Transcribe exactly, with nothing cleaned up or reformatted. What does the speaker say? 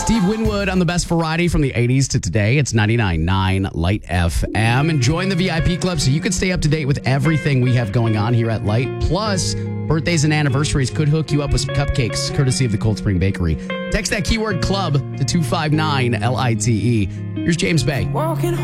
Steve Winwood on the best variety from the eighties to today. It's ninety-nine point nine Light F M. And join the V I P club so you can stay up to date with everything we have going on here at Light. Plus, birthdays and anniversaries could hook you up with some cupcakes, courtesy of the Cold Spring Bakery. Text that keyword club to two five nine L I T E. Here's James Bay. Walking